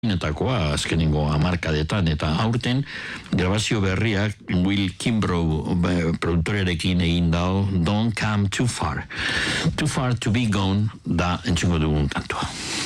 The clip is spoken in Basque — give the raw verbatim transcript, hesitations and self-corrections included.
Netakoa azkenengo hamarkadetan eta aurten grabazio berriak Will Kimbrough produktorearekin egin dau Don't Come Too Far. Too Far to Be Gone da entzungo dugun kantua.